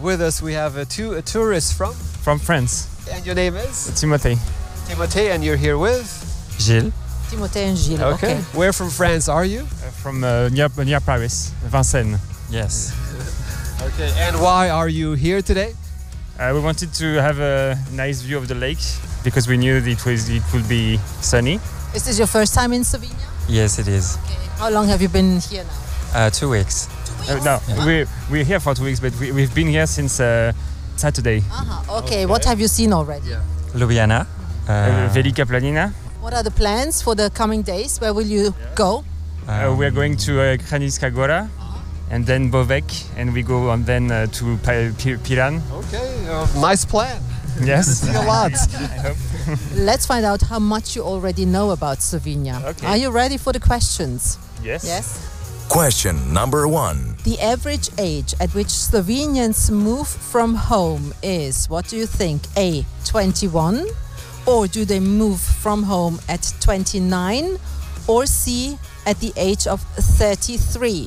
with us we have two tourists From France. And your name is? Timothée. Timothée, and you're here with? Gilles. Timothée and Gilles. Okay. Where from France are you? From near Paris, Vincennes. Yes. Okay. And why are you here today? We wanted to have a nice view of the lake because we knew it would be sunny. Is this your first time in Slovenia? Yes, it is. Okay. How long have you been here now? 2 weeks. No, we're here for 2 weeks, but we've been here since Saturday. Okay. What have you seen already? Ljubljana. Velika Planina. What are the plans for the coming days? Where will you go? We're going to Kranjska Gora and then Bovec, and we go on then to Piran. Okay, nice plan. Yes. See a lot. I hope. Let's find out how much you already know about Slovenia. Okay. Are you ready for the questions? Yes. Yes. Question number 1. The average age at which Slovenians move from home is, what do you think? A, 21? Or do they move from home at 29? Or C, at the age of 33?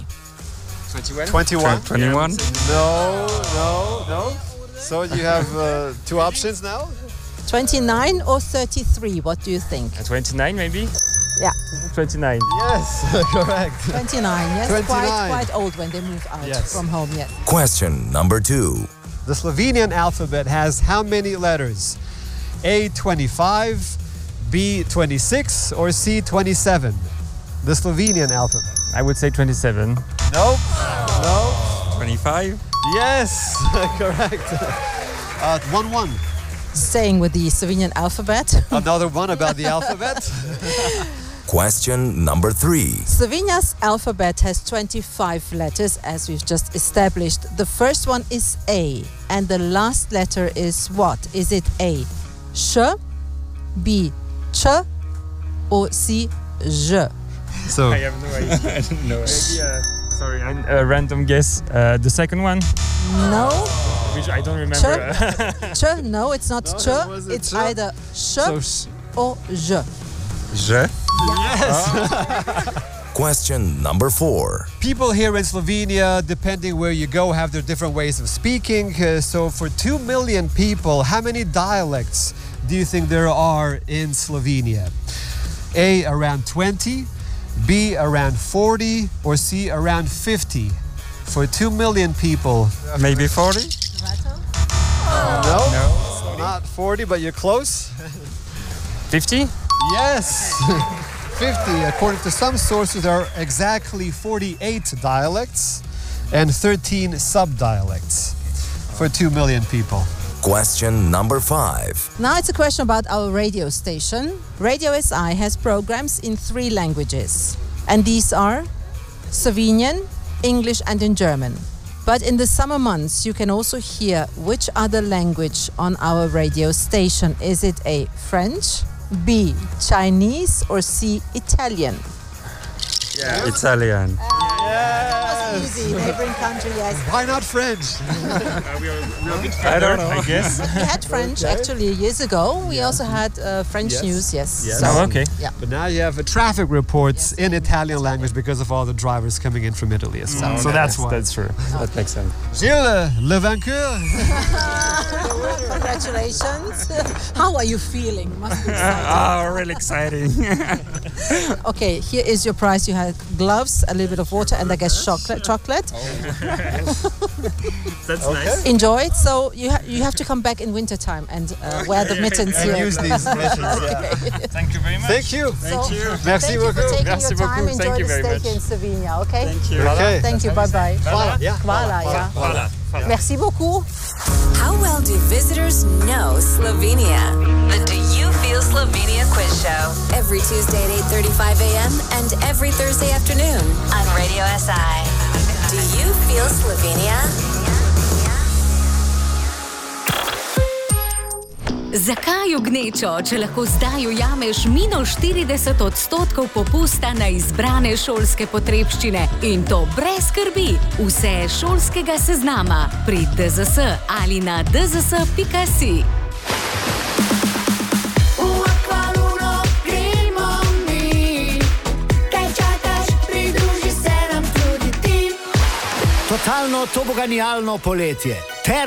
21? 21? No. So you have 2 options now? 29 or 33? What do you think? 29 maybe? Yeah. 29. Yes, correct. 29, yes. 29. Quite old when they move out Yes. from home, yes. Question number 2. The Slovenian alphabet has how many letters? A, 25, B, 26, or C, 27? The Slovenian alphabet. I would say 27. Nope. No. 25? Yes, correct. 1-1. Staying with the Slovenian alphabet. Another one about the alphabet. Question number 3. Slovenia's alphabet has 25 letters, as we've just established. The first one is A, and the last letter is what? Is it A, sh, B, ch, or C, ž? So, I have no idea. I don't know. Maybe sorry, a random guess. The second one, No. which I don't remember. Ch? No, it's not ch. it wasn't It's ch. either sh or ž. Je? Question number 4. people here in Slovenia, depending where you go, have their different ways of speaking. So for 2 million people, how many dialects do you think there are in Slovenia? A, around 20, B, around 40, or C, around 50? For 2 million people. Maybe 40? No, not 40, but you're close. 50? Yes, 50. According to some sources, there are exactly 48 dialects and 13 subdialects for 2 million people. Question number 5. Now it's a question about our radio station. Radio SI has programs in 3 languages. And these are Slovenian, English, and in German. But in the summer months, you can also hear which other language on our radio station. Is it A, French, B, Chinese, or C, Italian? Italian. That was easy. Neighboring country, yes. Why not French? I don't know. I guess. We had French actually years ago. We also had French Yes. news, yes. Yes. So, Oh, okay. yeah. But now you have traffic reports in Italian language because of all the drivers coming in from Italy as well. So that's why. That's true. That makes sense. Gilles, le vainqueur. Congratulations. How are you feeling? Must be exciting. Oh, really exciting. Okay, here is your prize. You had gloves, a little bit of water, and I guess chocolate. That's nice. Enjoy it. So you have to come back in winter time and wear the mittens And here. use these missions. Yeah. Thank you very much. Thank you. So, Merci thank you for beaucoup. taking Merci your time. beaucoup. Enjoy Thank you the very steak much. in Slovenia, okay? Thank you. Okay. Thank you. Bye-bye. Voilà. Yeah. Voilà, yeah. Voilà. Merci beaucoup. How well do visitors know Slovenia? The Do You Feel Slovenia quiz show. Every Tuesday at 8:35 a.m. and every Thursday afternoon on Radio SI. Do you feel Slovenia? Zakaj v gnečo, če lahko zdaj ujameš -40% popusta na izbrane šolske potrebščine in to brez skrbi? Vse šolskega seznama pri DZS ali na dzs.si. Totalno tobogenialno poletje.